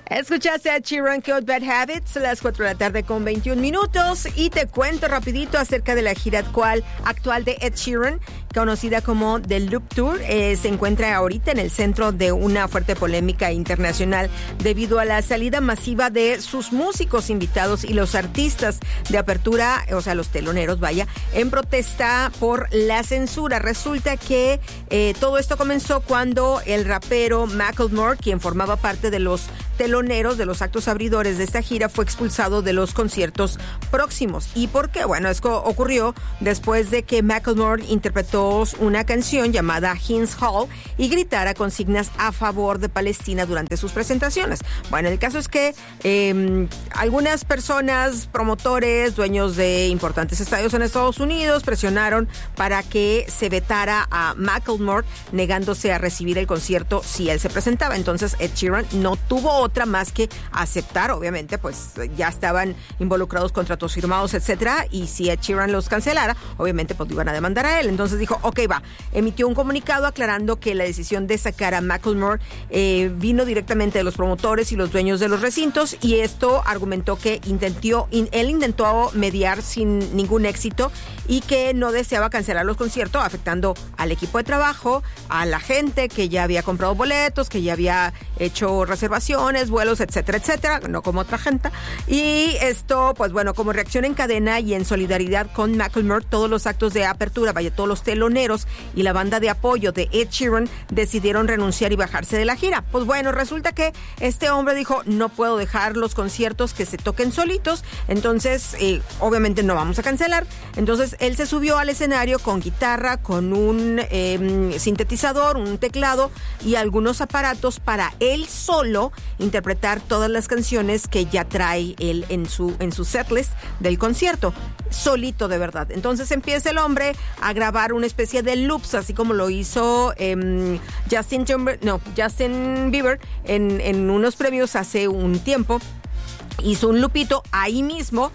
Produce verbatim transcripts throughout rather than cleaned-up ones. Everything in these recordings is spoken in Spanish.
Escuchaste a Ed Sheeran, Code Bad Habits, a las cuatro de la tarde con veintiún minutos. Y te cuento rapidito acerca de la gira actual, actual de Ed Sheeran, conocida como The Loop Tour. Eh, se encuentra ahorita en el centro de una fuerte polémica internacional debido a la salida masiva de sus músicos invitados y los artistas de apertura, o sea, los teloneros, vaya, en protesta por la censura. Resulta que eh, todo esto comenzó cuando el rapero Macklemore, quien formaba parte de los teloneros de los actos abridores de esta gira, fue expulsado de los conciertos próximos. ¿Y por qué? Bueno, esto ocurrió después de que Macklemore interpretó una canción llamada Hymns Hall y gritara consignas a favor de Palestina durante sus presentaciones. Bueno, el caso es que eh, algunas personas, promotores, dueños de importantes estadios en Estados Unidos, presionaron para que se vetara a Macklemore, negándose a recibir el concierto si él se presentaba. Entonces Ed Sheeran no tuvo otra más que aceptar. Obviamente, pues ya estaban involucrados contratos firmados, etcétera, y si Ed Sheeran los cancelara, obviamente pues lo iban a demandar a él. Entonces dijo, ok, va. Emitió un comunicado aclarando que la decisión de sacar a Macklemore eh, vino directamente de los promotores y los dueños de los recintos, y esto argumentó que intentó, in, él intentó mediar sin ningún éxito y que no deseaba cancelar los conciertos, afectando al equipo de trabajo, a la gente que ya había comprado boletos, que ya había hecho reservaciones, vuelos, etcétera, etcétera, no como otra gente. Y esto, pues bueno, como reacción en cadena y en solidaridad con Macklemore, todos los actos de apertura, vaya, todos los teloneros y la banda de apoyo de Ed Sheeran decidieron renunciar y bajarse de la gira. Pues bueno, resulta que este hombre dijo, no puedo dejar los conciertos que se toquen solitos, entonces eh, obviamente no vamos a cancelar. Entonces él se subió al escenario con guitarra, con un eh, sintetizador, un teclado y algunos aparatos para él solo interpretar todas las canciones que ya trae él en su, en su setlist del concierto, solito de verdad. Entonces empieza el hombre a grabar una especie de loops, así como lo hizo eh, Justin Timber, no, Justin Bieber en, en unos premios hace un tiempo. Hizo un lupito ahí mismo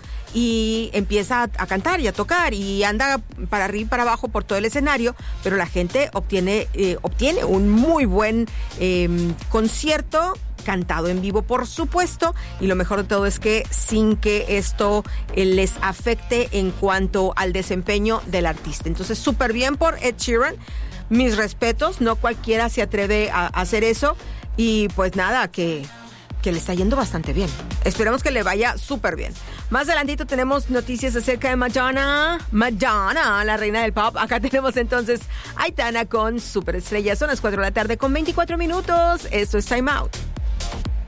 y empieza a, a cantar y a tocar y anda para arriba y para abajo por todo el escenario, pero la gente obtiene, eh, obtiene un muy buen eh, concierto cantado en vivo, por supuesto, y lo mejor de todo es que sin que esto eh, les afecte en cuanto al desempeño del artista. Entonces, súper bien por Ed Sheeran, mis respetos, no cualquiera se atreve a, a hacer eso, y pues nada, que... que le está yendo bastante bien. Esperemos que le vaya súper bien. Más adelantito tenemos noticias acerca de Madonna. Madonna, la reina del pop. Acá tenemos entonces a Aitana con Superestrella. Son las cuatro de la tarde con veinticuatro minutos. Esto es Time Out.